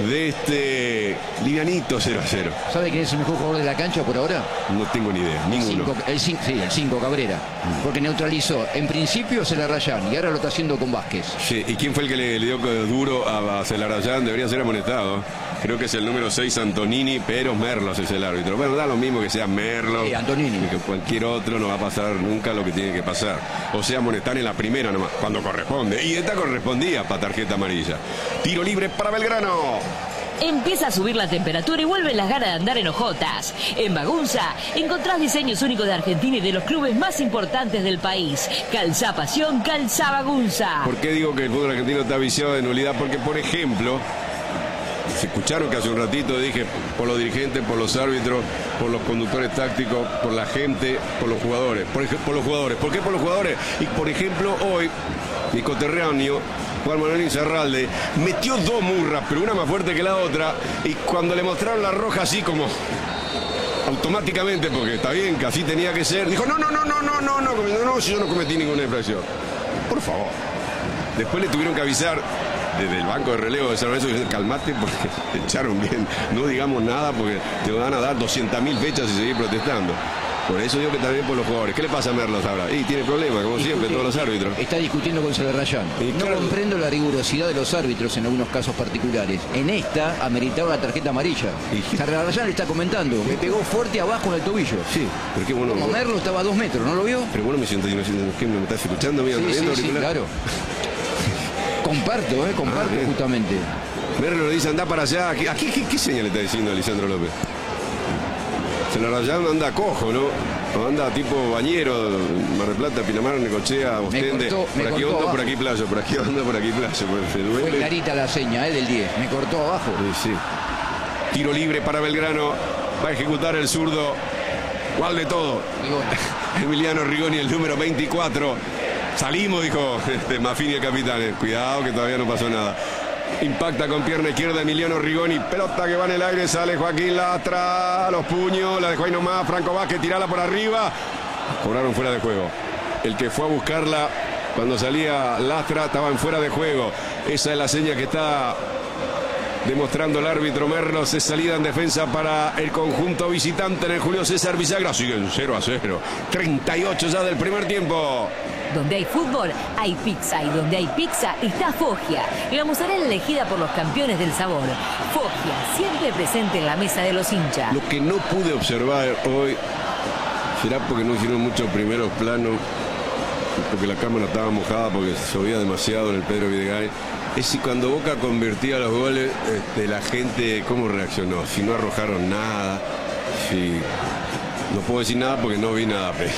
de este livianito 0-0. ¿Sabe quién es el mejor jugador de la cancha por ahora? No tengo ni idea, ninguno. El 5, Cabrera. Porque neutralizó en principio a Celarayán y ahora lo está haciendo con Vázquez. Sí, ¿y quién fue el que le dio duro a Celarayán? Debería ser amonestado. Creo que es el número 6, Antonini, pero Merlos es el árbitro. Bueno, da lo mismo que sea Merlos, Antonini. que cualquier otro, no va a pasar nunca lo que tiene que pasar. O sea, amonestar en la primera nomás, cuando corresponde. Y esta correspondía para tarjeta amarilla. Tiro libre para Belgrano. Empieza a subir la temperatura y vuelven las ganas de andar en hojotas. En Bagunza encontrás diseños únicos de Argentina y de los clubes más importantes del país. Calzá Pasión, calzá Bagunza. ¿Por qué digo que el fútbol argentino está viciado de nulidad? Porque, por ejemplo, se escucharon que hace un ratito dije por los dirigentes, por los árbitros, por los conductores tácticos, por la gente, por los jugadores. Por los jugadores. ¿Por qué por los jugadores? Y, por ejemplo, hoy, mi coterráneo Juan Manuel Incerralde metió 2 murras, pero una más fuerte que la otra, y cuando le mostraron la roja así como automáticamente, porque está bien que así tenía que ser, dijo no, si yo no cometí ninguna infracción. Por favor. Después le tuvieron que avisar desde el banco de relevo de San Lorenzo que calmate porque te echaron bien, no digamos nada porque te van a dar 200.000 fechas y seguir protestando. Por eso digo que también por los jugadores. ¿Qué le pasa a Merlos ahora? Y tiene problemas, como siempre, todos los árbitros. Está discutiendo con Celarayán. No comprendo la rigurosidad de los árbitros en algunos casos particulares. En esta ameritaba la tarjeta amarilla. Celarayán le está comentando. Me pegó fuerte abajo en el tobillo. Sí, pero qué bueno. Como Merlos estaba a 2 metros, ¿no lo vio? Pero bueno, me siento, ¿qué me estás escuchando? Sí, claro. Comparto justamente. Merlos le dice, anda para allá. ¿Qué señal le está diciendo a Lisandro López? Celarayán anda cojo, ¿no? Anda tipo bañero, Mar del Plata, Pinamar, Necochea, Ostende. Por aquí hondo, por aquí playo, por aquí hondo, por aquí playo. Fue clarita la seña del 10. Me cortó abajo. Sí. Tiro libre para Belgrano. Va a ejecutar el zurdo. ¿Cuál de todo? Emiliano Rigoni, el número 24. Salimos, dijo Maffini, el capitán. Cuidado que todavía no pasó nada. Impacta con pierna izquierda Emiliano Rigoni. Pelota que va en el aire. Sale Joaquín Lastra. A los puños. La dejó ahí nomás. Franco Vázquez. Tirala por arriba. Cobraron fuera de juego. El que fue a buscarla cuando salía Lastra estaba en fuera de juego. Esa es la seña que está demostrando el árbitro Merlos. Es salida en defensa para el conjunto visitante en el Julio César Bisagra. Siguen 0-0. 38 ya del primer tiempo. Donde hay fútbol, hay pizza. Y donde hay pizza, está Foggia. La mozzarella elegida por los campeones del sabor. Foggia, siempre presente en la mesa de los hinchas. Lo que no pude observar hoy, será porque no hicieron muchos primeros planos, porque la cámara estaba mojada, porque se llovía demasiado en el Pedro Videgaray, es si cuando Boca convertía los goles, la gente, ¿cómo reaccionó? Si no arrojaron nada, si... No puedo decir nada porque no vi nada, pero...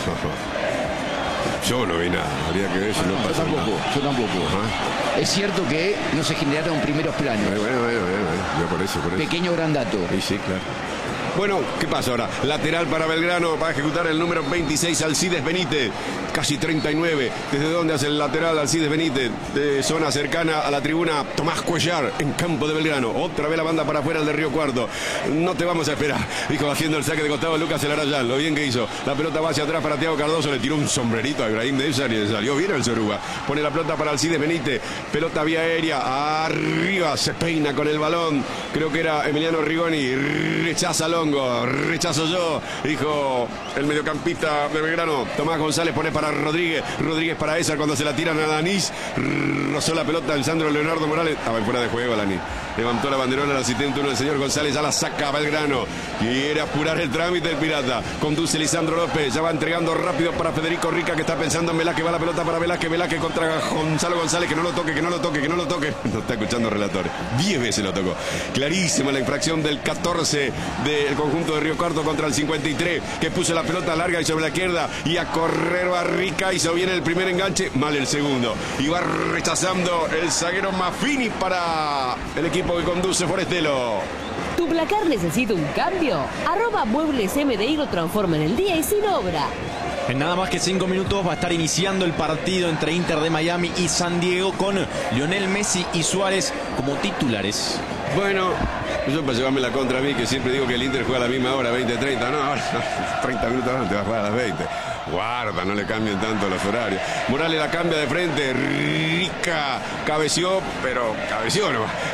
Yo no vi nada, habría que ver si no pasó nada. Yo tampoco. Es cierto que no se generaron primeros planos. Bueno, por eso. Pequeño gran dato. Sí, claro. Bueno, ¿qué pasa ahora? Lateral para Belgrano, va a ejecutar el número 26, Alcides Benítez, casi 39. ¿Desde dónde hace el lateral Alcides Benítez? De zona cercana a la tribuna Tomás Cuellar, en campo de Belgrano. Otra vez la banda para afuera, el de Río Cuarto. No te vamos a esperar, dijo haciendo el saque de costado Lucas Celarayán. Lo bien que hizo. La pelota va hacia atrás para Thiago Cardoso, le tiró un sombrerito a Ibrahim Dezar y le salió bien el Zoruga. Pone la pelota para Alcides Benítez, pelota vía aérea, arriba, se peina con el balón. Creo que era Emiliano Rigoni, rechaza Longo, rechazo yo, dijo el mediocampista de Belgrano. Tomás González pone para Rodríguez para Esa cuando se la tiran a Lanís, rozó la pelota el Sandro Leonardo Morales, estaba en fuera de juego Lanís. Levantó la banderola al asistente uno del señor González, ya la saca Belgrano. Quiere apurar el trámite del Pirata. Conduce Lisandro López, ya va entregando rápido para Federico Rica, que está pensando en Velázquez. Va la pelota para Velázquez contra Gonzalo González, que no lo toque. No está escuchando relator. 10 veces lo tocó. Clarísima la infracción del 14 del conjunto de Río Cuarto contra el 53, que puso la pelota larga y sobre la izquierda. Y a correr va Rica, hizo bien el primer enganche, mal el segundo. Y va rechazando el zaguero Maffini para el equipo que conduce Forestelo. ¿Tu placar necesita un cambio? @Muebles MDI lo transforma en el día y sin obra. En nada más que 5 minutos va a estar iniciando el partido entre Inter de Miami y San Diego con Lionel Messi y Suárez como titulares. Bueno, yo para llevarme la contra a mí, que siempre digo que el Inter juega a la misma hora, 20-30. No, ahora 30 minutos antes va a jugar a las 20. Guarda, no le cambien tanto los horarios. Morales la cambia de frente. Rica cabeció, pero cabeció nomás.